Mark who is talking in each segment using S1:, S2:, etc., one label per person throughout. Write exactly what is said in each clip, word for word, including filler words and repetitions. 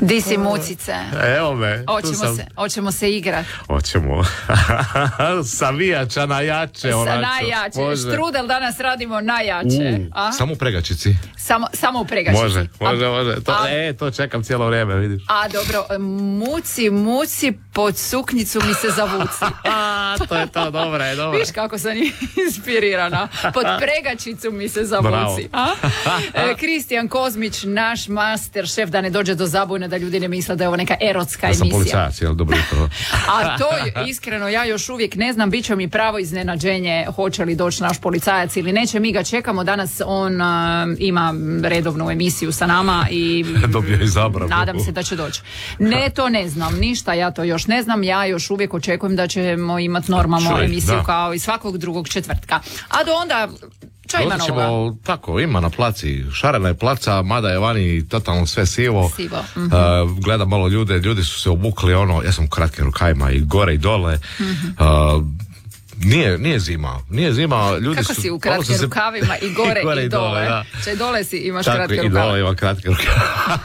S1: Di si mucice?
S2: Evo me.
S1: Hoćemo
S2: sam.
S1: se, hoćemo se igrati.
S2: Hoćemo. Savijača najjače.
S1: Sa
S2: onako.
S1: najjače.
S2: Može.
S1: Štrudel danas radimo najjače.
S2: U,
S1: A?
S2: samo u pregačici.
S1: Samo, samo u pregačici.
S2: Može, može,
S1: a,
S2: može. To,
S1: a,
S2: e, to čekam cijelo vrijeme, vidiš.
S1: A dobro, muci, muci, pod suknjicu mi se zavuci.
S2: A, to je to, dobro je, dobro.
S1: Viš kako sam inspirirana. Pod pregačicu mi se zavuci. A? E, Kristijan Kozmić, naš master šef, da ne dođe do zabune, da ljudi ne misle da je ovo neka erotska
S2: Ja sam
S1: emisija.
S2: policajac, jel, dobro jutro.
S1: A to iskreno ja još uvijek ne znam, bit će mi pravo iznenađenje hoće li doći naš policajac ili neće. Mi ga čekamo, danas on uh, ima redovnu emisiju sa nama i
S2: Dobio je izabravu.
S1: nadam se da će doći. Ne, to ne znam ništa, ja to još ne znam, ja još uvijek očekujem da ćemo imati normalnu
S2: Čuj,
S1: emisiju
S2: da.
S1: kao i svakog drugog četvrtka. A do onda, čo ima
S2: Onda ćemo,
S1: novoga?
S2: tako, ima na placi, šarena je placa, mada je vani totalno sve sivo.
S1: Sivo, mhm.
S2: Uh, gledam malo ljude, ljudi su se obukli, ono, ja sam u kratkim rukavima i gore i dole.
S1: Mhm.
S2: Uh, Nije, nije zima, nije zima, ljudi
S1: Kako
S2: su...
S1: si u
S2: ono
S1: kratkim
S2: su se-
S1: rukavima i gore i,
S2: gore i dole,
S1: dole?
S2: da.
S1: Če dole si imaš
S2: Tako,
S1: kratke
S2: i
S1: rukave.
S2: dole ima kratke rukave.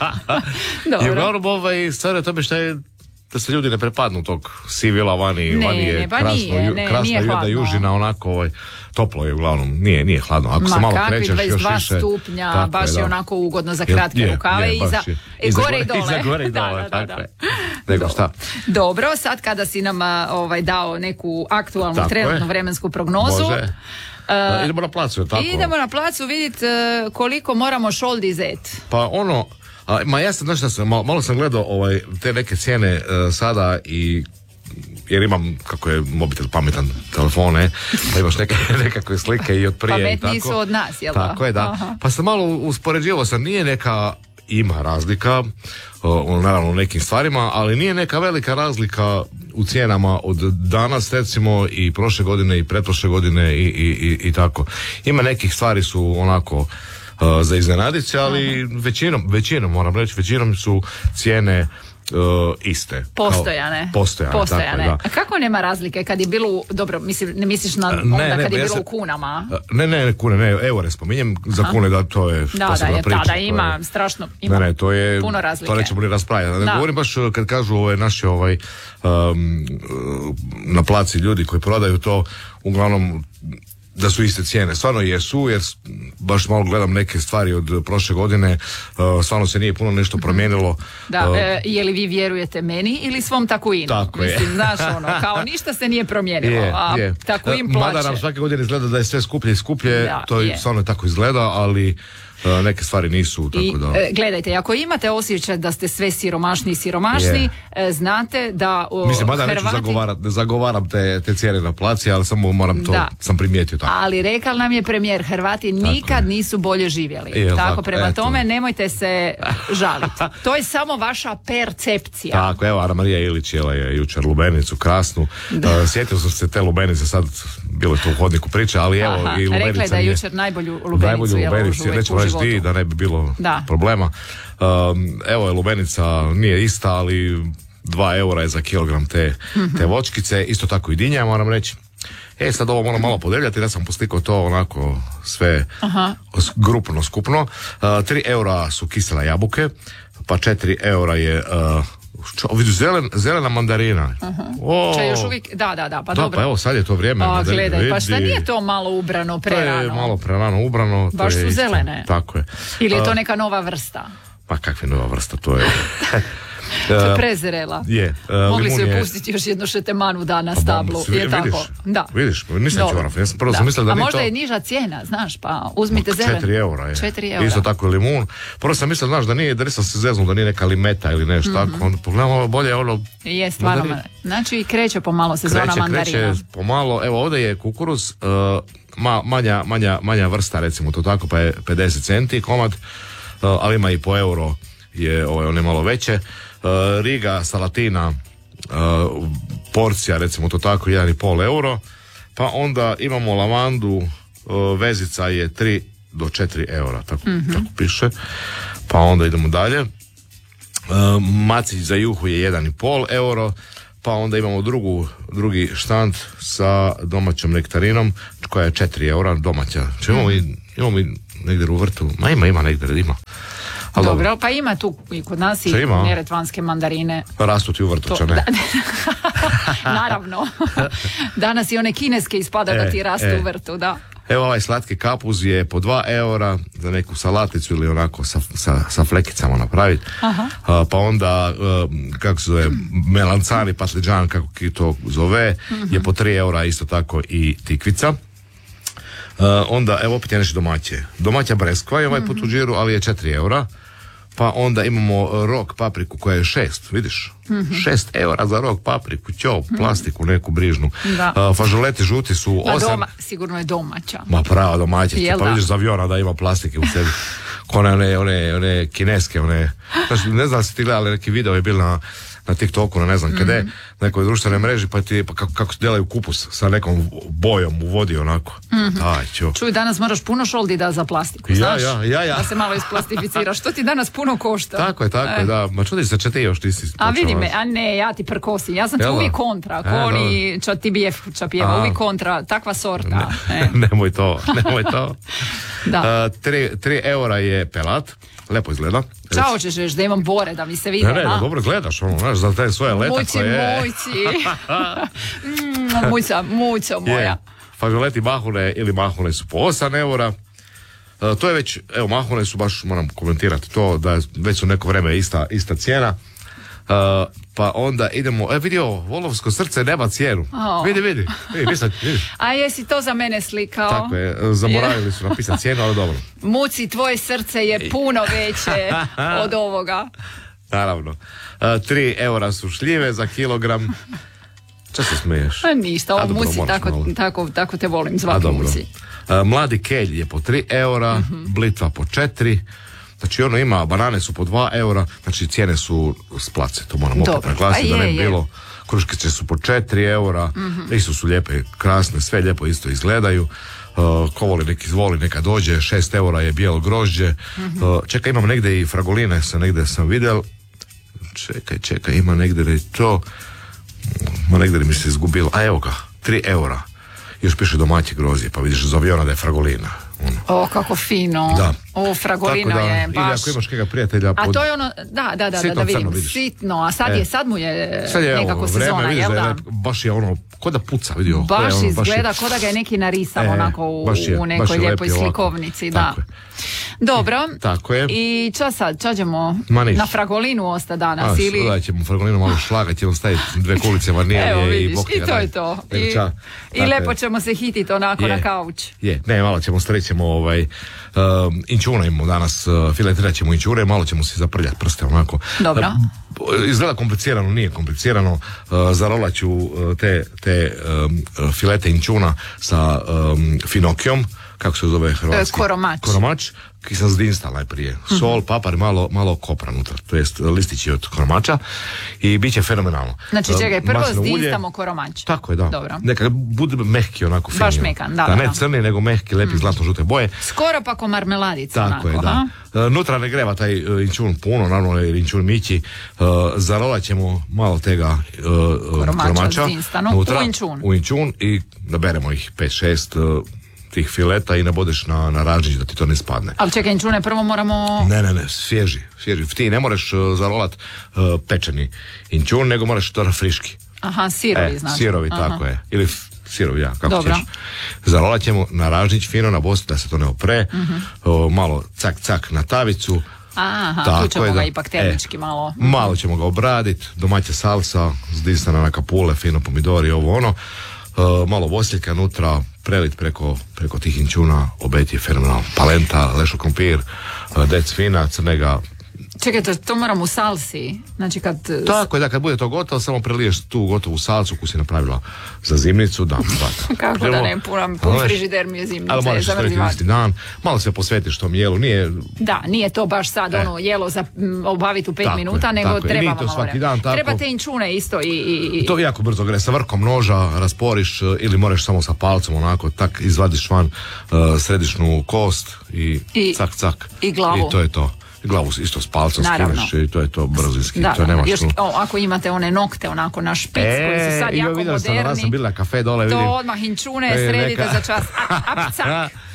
S2: I
S1: Dobro.
S2: uglavnom ovaj, stvar je tome što je da se ljudi ne prepadnu tog sivila vani,
S1: Ne,
S2: vani je
S1: ne, pa
S2: krasno,
S1: nije,
S2: ju-
S1: ne,
S2: krasna
S1: nije
S2: jedna
S1: hladno.
S2: južina, onako ovaj, toplo je uglavnom, nije, nije hladno, ako se
S1: Ma
S2: malo
S1: kakvi
S2: krećeš još
S1: dvadeset dva
S2: više.
S1: stupnja,
S2: tako
S1: baš je,
S2: da.
S1: onako ugodno za
S2: Je,
S1: kratke
S2: je,
S1: rukave
S2: je,
S1: i
S2: baš
S1: za,
S2: je.
S1: i gore i dole.
S2: I za gore i dole,
S1: Da, da, da,
S2: tako
S1: da.
S2: je. Nego
S1: Dobro.
S2: šta?
S1: Dobro, sad kada si nam a, ovaj, dao neku aktualnu
S2: Tako
S1: trenutnu
S2: je.
S1: vremensku prognozu,
S2: Može.
S1: a,
S2: Idemo na placu, je tako?
S1: idemo na placu vidjeti koliko moramo šoldi zet.
S2: Pa ono, a, ma ja sam, znaš šta sam, malo, malo sam gledao ovaj, te neke cijene e, sada i jer imam, kako je mobitel pametan telefone, pa imaš neke, nekakve slike i od prije i
S1: Pametniji
S2: tako.
S1: su od nas, jel da?
S2: Tako je, da.
S1: Aha.
S2: Pa sam malo uspoređivao sam, nije neka, ima razlika, o, naravno u nekim stvarima, ali nije neka velika razlika u cijenama od danas recimo i prošle godine i pretprošle godine i, i, i, i tako. Ima nekih stvari su onako uh, za iznenaditi se, ali većinom, većinom moram reći, većinom su cijene Uh, iste.
S1: Postojane.
S2: Kao, postojane.
S1: Postojane.
S2: Tako je, da.
S1: A kako nema razlike kad je bilo, u- dobro, mislim, ne misliš na
S2: Ne,
S1: onda
S2: ne,
S1: kad je
S2: ja
S1: bilo
S2: sam-
S1: u kunama?
S2: Ne, ne, ne, kune, ne, eure spominjem, za
S1: Aha.
S2: kune da to je
S1: Da, da,
S2: posebna
S1: je,
S2: priča.
S1: da, da,
S2: to
S1: ima
S2: je-
S1: strašno, ima
S2: Ne, ne, to je,
S1: puno razlike.
S2: to nećemo ni raspravljati. Ne
S1: Da.
S2: govorim baš kad kažu ove naši ovaj, um, na placi ljudi koji prodaju to, uglavnom da su iste cijene. Stvarno jesu, jer s- baš malo gledam neke stvari od prošle godine, uh, stvarno se nije puno nešto promijenilo.
S1: Da,
S2: Uh,
S1: e, je li vi vjerujete meni ili svom takuinu?
S2: Tako je.
S1: Mislim, znaš, ono, kao ništa se nije promijenilo,
S2: Je,
S1: a
S2: je.
S1: takuin
S2: E,
S1: plaće.
S2: Mada nam svake godine izgleda da je sve skuplje i skuplje,
S1: Da,
S2: to
S1: je.
S2: stvarno tako izgleda, ali e, neke stvari nisu, tako
S1: I
S2: da...
S1: e, gledajte, ako imate osjećaj da ste sve siromašni i siromašni,
S2: Je.
S1: e, znate da o,
S2: Mislim, mada neću
S1: Hrvati...
S2: zagovarat, ne zagovaram te, te cijene na placi, ali samo moram to,
S1: Da.
S2: sam primijetio tako.
S1: Ali rekao nam je premijer, Hrvati nikad nisu bolje živjeli.
S2: Je,
S1: tako,
S2: tako,
S1: prema
S2: eto.
S1: tome nemojte se žaliti. To je samo vaša percepcija.
S2: Tako, evo, Ana Marija Ilić jela je jučer lubenicu krasnu. E, sjetio sam se te lubenice, sad bilo je to u hodniku priča, ali evo
S1: Aha,
S2: i lubenica
S1: rekla je da je
S2: mi je-
S1: jučer najbolju lubenicu
S2: najbolju
S1: jela u
S2: lubenicu,
S1: životu-
S2: nećemo
S1: u
S2: reći di,
S1: životu.
S2: da ne bi bilo
S1: Da.
S2: problema. Um, evo je lubenica, nije ista, ali dva eura je za kilogram te, te voćkice, isto tako i dinja, moram reći. E, sad ovo moram malo podebljati, ja sam poslikao to onako sve
S1: Aha.
S2: s- grupno, skupno. Uh, tri eura su kisele jabuke, pa četiri eura je uh, čo, vidiš, zelen, zelena mandarina. O,
S1: Če još uvijek, da, da, da, pa
S2: da,
S1: dobro.
S2: pa evo sad je to vrijeme.
S1: A,
S2: mandarine,
S1: gledaj, pa šta
S2: vidi.
S1: nije to malo ubrano
S2: To je
S1: prerano?
S2: malo prerano ubrano. to
S1: Baš
S2: je
S1: su
S2: isto.
S1: zelene.
S2: Tako je.
S1: Ili je to
S2: A,
S1: neka nova vrsta?
S2: Pa kakva nova vrsta, to je...
S1: To je
S2: Uh,
S1: prezrela.
S2: je, uh,
S1: Mogli su
S2: limun
S1: joj
S2: je-
S1: pustiti još jednu šetemanu da na
S2: Pa,
S1: stablu.
S2: vi-
S1: Je
S2: vidiš,
S1: tako? Da.
S2: Vidiš, nisam
S1: Dobro.
S2: čuvar, ja sam prvo
S1: Da.
S2: sam mislio da
S1: A
S2: nije
S1: možda
S2: to...
S1: je niža cijena, znaš, pa uzmite zelen.
S2: četiri eura je.
S1: četiri eura.
S2: Isto tako i limun. Prvo sam mislio, znaš, da nije, da nisam se zeznul, da nije neka limeta ili nešto
S1: Mhm.
S2: tako. Onda pogledam ovo bolje, ono...
S1: Je, stvarno.
S2: mandarin.
S1: Znači, kreće pomalo sezona
S2: Kreće,
S1: mandarina.
S2: kreće pomalo. Evo, ovdje je kukuruz, uh, ma, manja, manja, manja vrsta, recimo to tako, pa je pedeset centi komad, uh, ali ima i po euro, je ovaj, one malo veće. Uh, Riga, salatina, uh, porcija, recimo to tako, jedan i pol euro. Pa onda imamo lavandu, uh, vezica je tri do četiri eura, tako,
S1: Mhm.
S2: tako piše. Pa onda idemo dalje. Uh, macić za juhu je jedan i pol euro. Pa onda imamo drugu, drugi štand sa domaćom nektarinom koja je četiri eura domaća. Če imamo, i, imamo i negdje u vrtu, ma ima, ima negdje, ima. Ali
S1: dobro,
S2: dobro.
S1: pa ima tu i kod nas i
S2: Šta ima?
S1: neretvanske mandarine.
S2: Rastu ti u vrtu, ča ne?
S1: Da, naravno. Danas i one kineske ispada da ti
S2: E,
S1: rastu
S2: e.
S1: u vrtu, da.
S2: Evo ovaj slatki kapuz je po dva eura za neku salaticu ili onako sa, sa, sa flekicama napraviti.
S1: Aha.
S2: A, pa onda, uh, kako se zove, melancani, patliđan, kako ki to zove, uh-huh. je po tri eura isto tako i tikvica. Uh, onda, evo opet je nešto domaće. Domaća breskva je ovaj put u džiru, ali je četiri eura. Pa onda imamo rok papriku koja je šest, vidiš? Mm-hmm. Šest eura za rok papriku, ćo, plastiku neku brižnu.
S1: Da.
S2: Uh, fažoleti žuti su
S1: Ma
S2: osam...
S1: doma, sigurno je domaća.
S2: Ma prava domaća,
S1: Jel
S2: pa
S1: da?
S2: vidiš za aviona da ima plastike u sebi. Ko one, one, one, one kineske, one... Znači, ne znam da si ti gledali, neki video je bil na, na TikToku, na ne znam kada, mm-hmm. nekoj društvenoj mreži, pa ti, pa kako, kako delaju kupus sa nekom bojom u vodi, onako. Mm-hmm. Aj, čo.
S1: Čuj, danas moraš puno šoldi da za plastiku,
S2: Ja,
S1: znaš?
S2: ja, ja, ja.
S1: Da se malo isplastificira. Što ti danas puno košta?
S2: Tako je, tako
S1: E.
S2: je, da. Ma čudi se, če ti još ti si...
S1: A vidi
S2: počela-
S1: me, a ne, ja ti prkosim. Ja sam ti
S2: Jel da?
S1: uvijek kontra, ko
S2: E,
S1: oni ča ti bijef ča pjeva,
S2: A.
S1: uvijek kontra, takva sorta. E.
S2: nemoj to, nemoj to.
S1: Da.
S2: Uh, tri, tri eura je pelat, lepo izgleda.
S1: Čao ćeš reći da imam bore da mi se vide,
S2: Ne, ne,
S1: a?
S2: dobro gledaš, ono, znaš, za te svoje leta
S1: Mujci,
S2: koje...
S1: mujci. Mm, Mujca, mujco moja.
S2: Je. Fažoleti mahune ili mahune su po osam eura. E, to je već, evo, mahune su baš, moram komentirati to, da već su neko vreme ista, ista cijena. E, pa onda idemo, e vidio, volovsko srce nema cijenu.
S1: O.
S2: Vidi, vidi, vidi, mislim, vidi.
S1: A jesi to za mene slikao?
S2: Tako je, zaboravili su napisati cijenu, ali dobro.
S1: Muci, tvoje srce je puno veće od ovoga.
S2: Naravno. E, tri eura su šljive za kilogram. Ča se smiješ?
S1: A ništa,
S2: A
S1: ovo
S2: dobro,
S1: Muci,
S2: moraš
S1: tako,
S2: malo.
S1: tako, tako te volim
S2: A
S1: zvati
S2: dobro.
S1: Muci.
S2: E, mladi kelj je po tri eura, mm-hmm. blitva po četiri. Znači ono ima, banane su po dva eura, znači cijene su s place, to moram opet
S1: Dobro.
S2: naglasiti
S1: A
S2: da ne
S1: je,
S2: bi
S1: je.
S2: bilo. Kruškice su po četiri eura, mm-hmm. isto su lijepe, krasne, sve lijepo isto izgledaju. Uh, ko voli neki zvoli, neka dođe, šest eura je bijelo grožđe. Mm-hmm. Uh, čekaj, imam negdje i fragoline, sam negdje sam vidjel. Čekaj, čekaj, ima negdje da je to, ma negdje mi se izgubilo, a evo ga, tri eura. Još piše domaće grožđe, pa vidiš za aviona da je fragolina. Ono.
S1: O, kako fino.
S2: Da.
S1: O, fragolino
S2: Tako da,
S1: je
S2: ili
S1: baš...
S2: ako imaš kakva prijatelja...
S1: A
S2: pod-
S1: to je ono, da, da, da, da,
S2: Sitno
S1: da vidim,
S2: crno vidiš.
S1: sitno, a sad
S2: E.
S1: je, sad mu je
S2: Sad je
S1: nekako
S2: evo,
S1: sezona,
S2: vreme, vidiš
S1: jel
S2: da je
S1: da?
S2: lep, baš je ono, ko da puca, vidio. ko je
S1: Baš
S2: ono,
S1: izgleda
S2: je-
S1: kao da ga je neki narisao
S2: E,
S1: onako u,
S2: baš je-
S1: u
S2: baš
S1: nekoj
S2: je
S1: lijepoj
S2: lepi ovako.
S1: slikovnici, da.
S2: Tako je.
S1: Dobro.
S2: Tako je.
S1: I ča sad, ča ćemo
S2: Ma ništa.
S1: na fragolinu osta danas,
S2: A,
S1: ili...
S2: da ćemo fragolinu malo šlagati, ćemo staviti dve kulice
S1: Evo
S2: vanilije i
S1: vidiš,
S2: bok
S1: i
S2: ga
S1: to
S2: daj.
S1: je to. I,
S2: Nego ča.
S1: i
S2: Tako
S1: lepo
S2: je.
S1: ćemo se hititi onako
S2: Je.
S1: na kauč.
S2: Je, ne, malo ćemo strećemo ovaj, um, inčuna imamo danas, uh, filetirat ćemo inčure, malo ćemo si zaprljati prste onako.
S1: Dobro.
S2: Uh, izgleda komplicirano, nije komplicirano. Uh, zarolat ću uh, te, te um, filete inčuna sa um, finokijom, kako se zove hrvatski?
S1: E, koromač.
S2: Koromač, ki sam zdinstal najprije. Sol, papar, malo, malo kopra unutra, to jest listići od koromača i bit će fenomenalno.
S1: Znači
S2: Uh,
S1: čekaj, prvo
S2: maslino ulje.
S1: zdinstamo koromač.
S2: Tako je, da.
S1: Dobro.
S2: Neka bude mehki onako fini.
S1: Baš mekan, da, da,
S2: ne
S1: da.
S2: crni, nego mehki, lepi, mm. zlatno-žute boje.
S1: Skoro pa ko marmeladica.
S2: Tako
S1: onako,
S2: je, da.
S1: ha?
S2: E, Nutra ne greva taj uh, inčun puno, naravno jer inčun mići. Uh, zarolat ćemo malo tega uh,
S1: Koromača
S2: koromača
S1: zdinsano
S2: nutra,
S1: u inčun.
S2: u inčun i naberemo ih pet šest uh, tih fileta i nabodeš na, na ražnjić da ti to ne spadne.
S1: Ali čekaj, inčune prvo moramo...
S2: Ne, ne, ne, svježi, svježi. Ti ne moraš uh, zarolat uh, pečeni inčun, nego moraš to na friški.
S1: Aha, sirovi
S2: E,
S1: znači.
S2: sirovi,
S1: Aha.
S2: tako je. Ili f- sirovi, ja, kako
S1: Dobro.
S2: ćeš. Zarolat ćemo na ražnjić fino na bostu da se to ne opre.
S1: Mhm.
S2: O, malo cak, cak na tavicu.
S1: Aha,
S2: Tako
S1: tu ćemo
S2: je,
S1: ga
S2: da.
S1: ipak termički
S2: E,
S1: malo.
S2: Malo ćemo ga obraditi, domaća salsa, zdisana na kapule, fino pomidori, ovo ono. E, malo vosiljka nutra, prelit preko, preko tih inčuna, obeti je fenomenalno. Palenta, lešo krompir, e, dec fina, crnega.
S1: Čekaj, to, to moram u salsi. Znači kad...
S2: Tako je, da, kad bude to gotovo, samo preliješ tu gotovu salcu koju si napravila za zimnicu, da, da.
S1: Kako da ne, pun, pun frižider mi je zimnica.
S2: Ali moraš staviti
S1: zamrzivač.
S2: isti dan, malo se posvetiš tom jelu, nije...
S1: Da, nije to baš sad
S2: E.
S1: ono jelo za m, obaviti u pet
S2: Tako
S1: minuta,
S2: je,
S1: nego
S2: tako je.
S1: treba
S2: Nije
S1: malo
S2: to svaki
S1: vremena.
S2: dan tako.
S1: Treba te inčune isto i... i, i...
S2: To jako brzo gre, sa vrkom noža rasporiš uh, ili moraš samo sa palcom onako, tak izvadiš van uh, središnju kost i,
S1: I-
S2: cak, cak.
S1: i glavu.
S2: I to je to. I glavu isto s palcom
S1: Naravno.
S2: skineš i to je to brzinski.
S1: Da,
S2: to
S1: da,
S2: nemaš
S1: još,
S2: tu.
S1: o, ako imate one nokte onako na špic koji su sad
S2: i
S1: jako
S2: vidjela sam, danas sam
S1: moderni,
S2: bila na kafe dole,
S1: to
S2: vidim.
S1: odmah inčune
S2: E,
S1: sredite
S2: neka-
S1: za čas. Ap, ap, cak.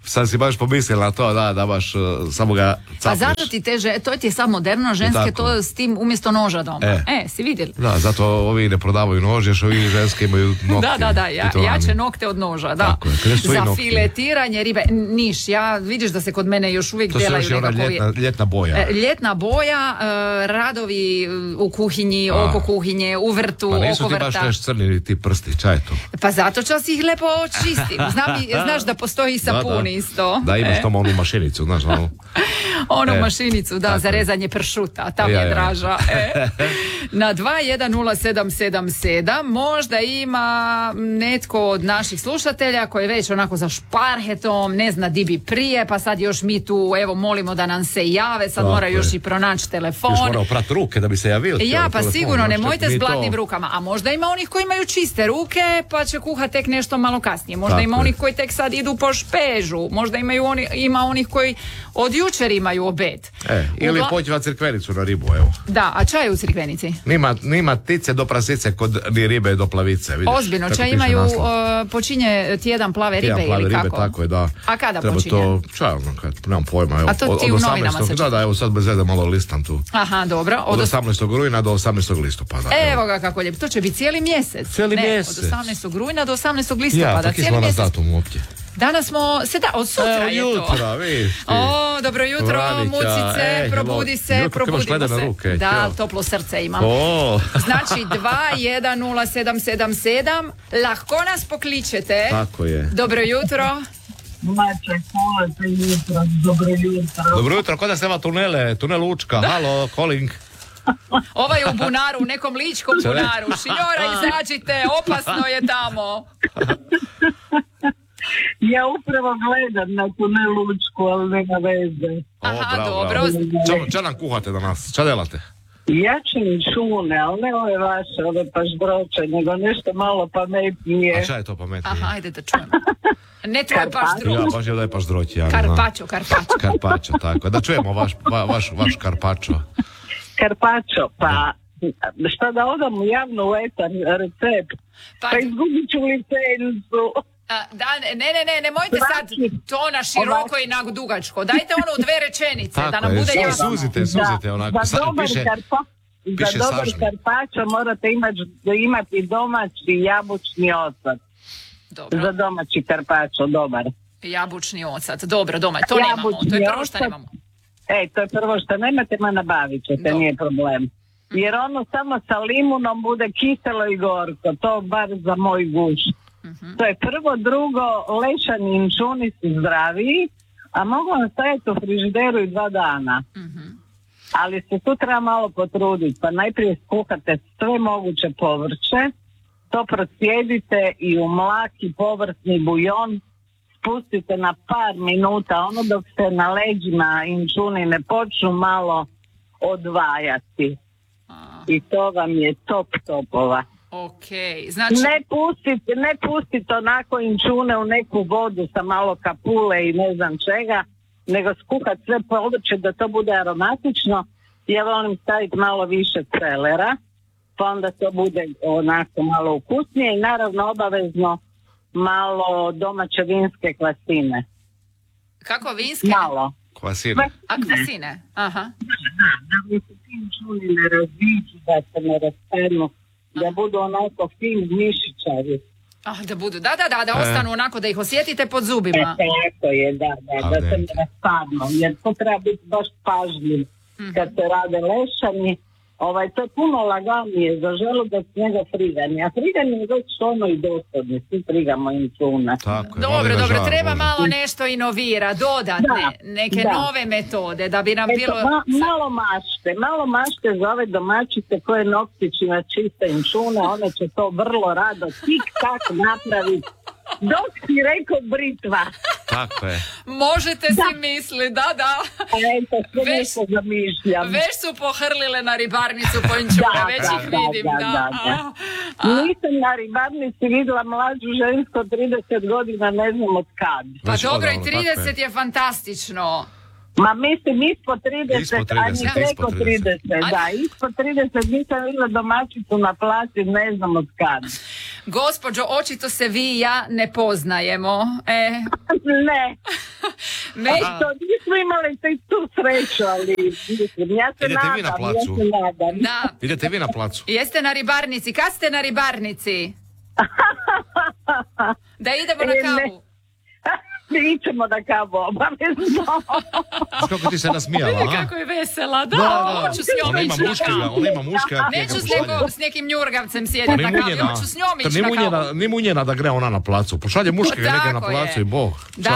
S2: sad si baš pomislila na to, da, da baš uh, samo ga capneš.
S1: Pa zato ti teže, to ti je sad moderno, ženske to s tim umjesto noža doma. E, e si vidjeli?
S2: Da, zato ovi ne prodavaju nože, što ovi ženske imaju nokte.
S1: Da, da, da, ja, jače nokte od noža, da.
S2: Tako je, za nokte.
S1: Filetiranje ribe, niš, ja vidiš da se kod mene još uvijek
S2: to
S1: delaju
S2: nekako. To se još ljetna, ljetna boja.
S1: Ljetna boja, radovi u kuhinji, A. oko kuhinje, u vrtu,
S2: pa
S1: oko vrta.
S2: Pa nisu ti baš neš crni ti prsti, čaj to?
S1: Pa zato čas ih lepo očistim. Znam, znaš da postoji i sapun
S2: da, da.
S1: isto.
S2: Da, imaš e. tomu onu mašinicu, znaš, onu.
S1: Onu
S2: e.
S1: mašinicu, da, tako za rezanje pršuta, ta mi je draža. E. Na dva jedan nula sedam sedam sedam možda ima netko od naših slušatelja koji je već onako za šparhetom, ne zna di bi prije, pa sad još mi tu, evo, molimo da nam se jave, sad tako mora još i pronaći telefon.
S2: Još mora oprati ruke da bi se javio.
S1: Ja, pa
S2: telefon,
S1: sigurno, nemojte s blatnim
S2: to...
S1: rukama, a možda ima onih koji imaju čiste ruke, pa će kuhati tek nešto malo kasnije. Možda tako ima je. Onih koji tek sad idu po špežu, možda imaju oni, ima onih koji od jučer imaju obed.
S2: E, ili Ugla... pođeva crkvenicu na ribu, evo.
S1: Da, a čaj u crkvenici?
S2: Nima, nima tice do prasice kod ni ribe do plavice. Vidiš,
S1: ozbiljno, čaj imaju, uh, počinje tjedan plave ribe tjedan plave ili kako?
S2: Ribe, tako je, da.
S1: A kada
S2: treba
S1: počinje?
S2: To, čaj, kad, nemam pojma, evo.
S1: A to ti od, u novinama se
S2: da, da, evo sad bez veze malo listam tu.
S1: Aha, dobro.
S2: Od, od osamnaestog rujna do osamnaestog listopada.
S1: Evo ga kako lijepo, to će biti cijeli mjesec.
S2: Cijeli
S1: ne,
S2: mjesec.
S1: Od osamnaestog rujna do osamnaestog listopada.
S2: Ja, cijeli mjesec. Datum uopće.
S1: Danas smo, se da, od sutra
S2: e,
S1: je to.
S2: Jutra, vidiš ti.
S1: O, dobro jutro,
S2: Vranića,
S1: Mucice,
S2: e,
S1: probudi se,
S2: jutro,
S1: probudimo se.
S2: Ruke,
S1: da,
S2: tjel.
S1: Toplo srce imam.
S2: O.
S1: Znači, dva jedan nula sedam sedam sedam, lahko nas pokličete.
S2: Tako je.
S1: Dobro jutro.
S3: Mače, hvala jutro, dobro jutro.
S2: Dobro jutro, kod da se nema tunele, tunel Učka, halo, calling.
S1: Ovaj u bunaru, u nekom ličkom bunaru. Šinjora, izađite, opasno je tamo.
S3: Ja upravo gledam na tunel Učku, ali nema veze.
S1: Aha,
S2: bravo,
S1: dobro.
S2: Čo, čo nam kuhate danas? Čo delate?
S3: Jačini šune, ali ne ove vaše, ove paždroče, nego nešto malo pametnije.
S2: A šta je to pametnije?
S1: Aha, ajde da čujemo. Ne tvoj paždroć.
S2: Ja, baš je da je paždroć. Ja,
S1: karpačo, karpačo.
S2: Karpačo, tako. Da čujemo vaš, va, vaš, vaš karpačo.
S3: Karpačo, pa šta da odam u javnu etan recept, pa, pa izgubit ću licencu.
S1: A, da, ne, ne, ne, nemojte sad to na široko i na dugačko. Dajte ono u dve rečenice, tako da nam bude
S2: je,
S1: jasno.
S2: Suzite, suzite onako.
S3: Za dobar, piše, karpa, piše za dobar karpačo morate imati, imati domaći jabučni ocet. Dobro. Za domaći karpačo, dobar.
S1: Jabučni ocet, dobro, doma, to jabučni nemamo, to je prvo što nemamo.
S3: E, to je prvo što nemate, ma nabavit ćete, nije problem. Jer ono samo sa limunom bude kiselo i gorko, to bar za moj guš. Uh-huh. To je prvo, drugo, lešani inčuni su zdraviji, a mogu vam stajati u frižideru i dva dana. Uh-huh. Ali se tu treba malo potruditi, pa najprije skuhate sve moguće povrće, to prosjedite i u mlaki povrtni bujon spustite na par minuta, ono dok se na leđima inčuni ne počnu malo odvajati. Uh-huh. I to vam je top topova.
S1: Okay, znači...
S3: Ne pustite, ne pustite onako inčune u neku vodu sa malo kapule i ne znam čega, nego skuhat sve povrće da to bude aromatično. Ja volim staviti malo više celera, pa onda to bude onako malo ukusnije i naravno obavezno malo domaće vinske kvasine.
S1: Kako vinske?
S3: Malo.
S2: Kvasine.
S1: A kvasine, aha.
S3: Da, da, da mi se ti inčuni ne razviđu, da se ne rastanu. Da budu onako fin mišićavi.
S1: Ah, da budu, da, da, da, da ostanu onako, da ih osjetite pod zubima.
S3: E, tako je, da, da, da se ne raspadnu, jer to treba biti baš pažljiv. Mm-hmm. Kad se rade lešani, ovaj, to je puno laganije za želudac nego friganje. A friganje je već ono i dosadno, svi frigamo inčune.
S1: Dobro, dobro, žal, treba može. Malo nešto inovira, dodatne, da, neke da. Nove metode, da bi nam
S3: Eto,
S1: bilo...
S3: Ma, malo mašte, malo mašte za ove domaćice koje noktićima čiste inčune, one će to vrlo rado tik-tak napraviti. Dok si rekao britva.
S2: Tako je.
S1: Možete da. Si misli, da, da.
S3: Eto, sve već, nešto zamišljam.
S1: Već su pohrlili na ribarnicu po inčune, već da, ih da, vidim. Da, da, da, da. A, a.
S3: Nisam na ribarnici vidjela mlađu žensko trideset godina, ne znam od kad.
S1: Pa već dobro, i trideset je. Je fantastično.
S3: Ma mislim ispod trideset, a ni preko trideset, da, ispod trideset nisam vidjela domaćicu na plaći, ne znam od kad.
S1: Gospođo, očito se vi i ja ne poznajemo. E.
S3: Ne,
S1: Me...
S3: To nismo imali tu sreću, ali mislim, ja se
S2: Idete
S3: nadam,
S2: vi na
S3: ja
S2: placu?
S3: se nadam.
S1: Da.
S2: Idete vi na placu?
S1: Jeste na ribarnici. Kad ste na ribarnici? Da idemo na
S3: E, ne.
S1: kavu.
S3: Mi ićemo na kavu, obavezno.
S2: Znaš kako ti se nasmijala,
S1: Vidi
S2: a?
S1: kako je vesela, da,
S2: Da, da.
S1: hoću s njom
S2: Ona ima
S1: ići na
S2: muške,
S1: kavu.
S2: ona ima muške, a
S1: Neću
S2: njega
S1: s,
S2: pošalje.
S1: neko, s nekim njurgavcem sjediti
S2: Ni
S1: na kavi,
S2: munjena,
S1: hoću s njom
S2: kad
S1: ići
S2: ni
S1: na
S2: munjena,
S1: kavu.
S2: ni munjena da gre ona na placu. Pošalje muške,
S1: Tako
S2: neke na placu
S1: je.
S2: i bog.
S1: Da,